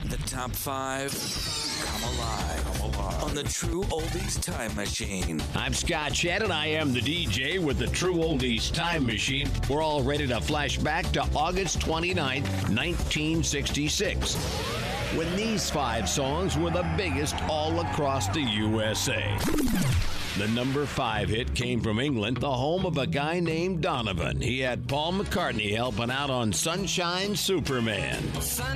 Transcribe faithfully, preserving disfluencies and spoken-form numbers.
The top five come alive, come alive on the True Oldies Time Machine. I'm Scott Chad, and I am the D J with the True Oldies Time Machine. We're all ready to flash back to August twenty-ninth, nineteen sixty-six, when these five songs were the biggest all across the U S A. The number five hit came from England, the home of a guy named Donovan. He had Paul McCartney helping out on Sunshine Superman. Sun